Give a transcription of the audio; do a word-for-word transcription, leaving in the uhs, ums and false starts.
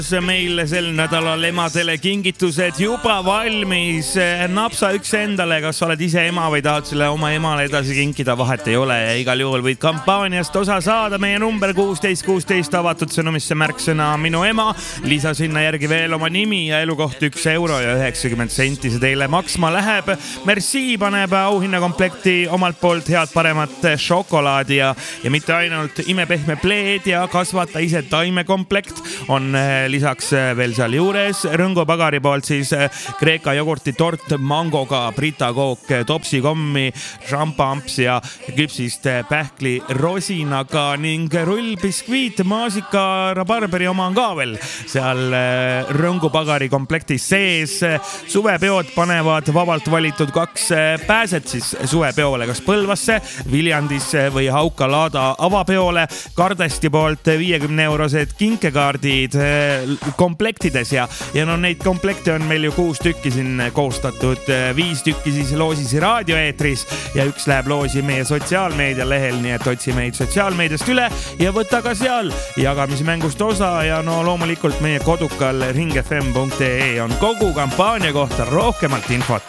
Meil sel nädalal emadele kingitused juba valmis. Napsa üks endale, kas oled ise ema või tahad selle oma emale edasi kinkida, vahet ei ole. Ja igal juhul võid kampaaniast osa saada. Meie number kuusteist kuusteist avatud sõnumisse märksõna minu ema. Lisa sinna järgi veel oma nimi ja elukoht üks euro ja üheksakümmend senti see teile maksma läheb. Merci paneb auhinnakomplekti omalt poolt head paremat šokolaadi ja, ja mitte ainult imepehme pleed ja kasvata ise taime komplekt on lisaks veel seal juures Rõngo Pagari poolt siis Kreeka jogurti tort mangoga, Brita kook, topsi kommi, šampamps ja küpsist pähkli rosinaga ning rullbiskviit, maasika, rabarberi oma on ka veel seal Rõngo Pagari komplektis sees. Suvepeod panevad vabalt valitud kaks pääset siis suvepeole, kas Põlvasse, Viljandisse või Hauka-Laada avapeole. Kardesti poolt viiekümne eurosed kinkekaardid komplektides ja, ja no neid komplekte on meil ju kuus tükki siin koostatud, viis tükki siis loosisi raadioeetris ja üks läheb loosi meie sotsiaalmeedia lehel, nii et otsi meid sotsiaalmeediast üle ja võta ka seal jagamismängust osa ja no loomulikult meie kodukal ring f m punkt e e on kogu kampaania kohta rohkemalt infot.